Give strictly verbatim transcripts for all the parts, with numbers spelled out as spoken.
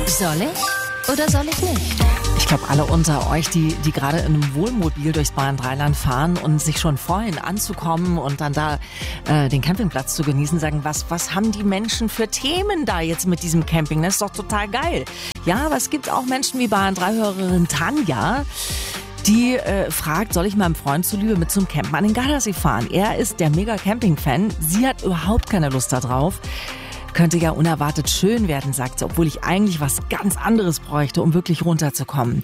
Soll ich oder soll ich nicht? Ich glaube, alle unter euch, die, die gerade in einem Wohnmobil durchs Bayern drei Land fahren und sich schon freuen, anzukommen und dann da äh, den Campingplatz zu genießen, sagen, was, was haben die Menschen für Themen da jetzt mit diesem Camping? Das ist doch total geil. Ja, aber es gibt auch Menschen wie Bayern drei-Hörerin Tanja, die äh, fragt, soll ich meinem Freund zuliebe mit zum Campen an den Gardasee fahren? Er ist der Mega-Camping-Fan. Sie hat überhaupt keine Lust darauf. Könnte ja unerwartet schön werden, sagt sie, obwohl ich eigentlich was ganz anderes bräuchte, um wirklich runterzukommen.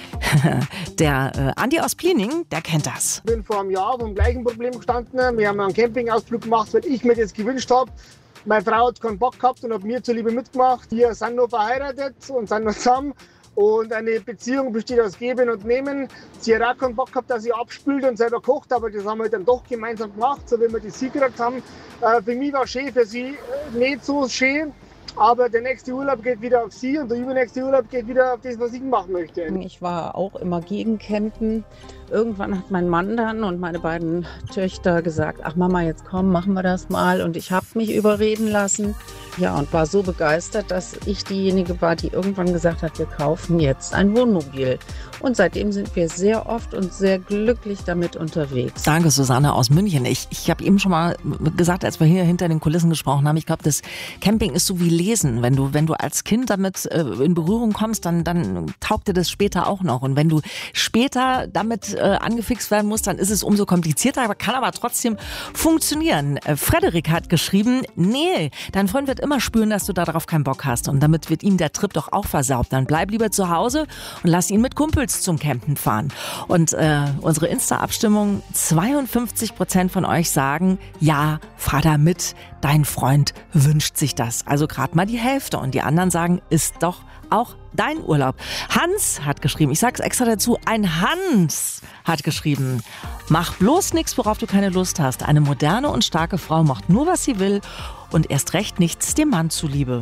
Der äh, Andi aus Pliening, der kennt das. Ich bin vor einem Jahr vor dem gleichen Problem gestanden. Wir haben einen Campingausflug gemacht, weil ich mir das gewünscht habe. Meine Frau hat keinen Bock gehabt und hat mir zuliebe mitgemacht. Wir sind noch verheiratet und sind noch zusammen. Und eine Beziehung besteht aus Geben und Nehmen. Sie hat auch keinen Bock gehabt, dass ich abspült und selber kocht, aber das haben wir dann doch gemeinsam gemacht, so wie wir das hingekriegt haben. Äh, für mich war es schön, für sie äh, nicht so schön. Aber der nächste Urlaub geht wieder auf sie und der übernächste Urlaub geht wieder auf das, was ich machen möchte. Ich war auch immer gegen Campen. Irgendwann hat mein Mann dann und meine beiden Töchter gesagt, ach Mama, jetzt komm, machen wir das mal. Und ich habe mich überreden lassen. Ja, und war so begeistert, dass ich diejenige war, die irgendwann gesagt hat, wir kaufen jetzt ein Wohnmobil. Und seitdem sind wir sehr oft und sehr glücklich damit unterwegs. Danke, Susanne aus München. Ich, ich habe eben schon mal gesagt, als wir hier hinter den Kulissen gesprochen haben, ich glaube, das Camping ist so wie Lesen. Wenn du, wenn du als Kind damit äh, in Berührung kommst, dann, dann taugt dir das später auch noch. Und wenn du später damit äh, angefixt werden musst, dann ist es umso komplizierter, aber kann aber trotzdem funktionieren. Äh, Frederik hat geschrieben, nee, dein Freund wird immer spüren, dass du darauf keinen Bock hast. Und damit wird ihm der Trip doch auch versaut. Dann bleib lieber zu Hause und lass ihn mit Kumpels zum Campen fahren. Und äh, unsere Insta-Abstimmung, zweiundfünfzig Prozent von euch sagen, ja, fahr da mit, dein Freund wünscht sich das. Also gerade mal die Hälfte. Und die anderen sagen, ist doch auch dein Urlaub. Hans hat geschrieben, ich sag's extra dazu, ein Hans hat geschrieben, mach bloß nichts, worauf du keine Lust hast. Eine moderne und starke Frau macht nur, was sie will und erst recht nichts dem Mann zuliebe.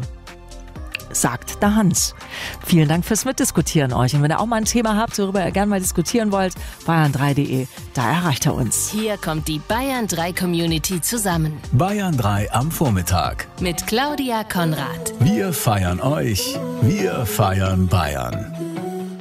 Sagt der Hans. Vielen Dank fürs Mitdiskutieren euch. Und wenn ihr auch mal ein Thema habt, worüber ihr gerne mal diskutieren wollt, bayern drei punkt de, da erreicht er uns. Hier kommt die Bayern drei Community zusammen. Bayern drei am Vormittag. Mit Claudia Konrad. Wir feiern euch. Wir feiern Bayern.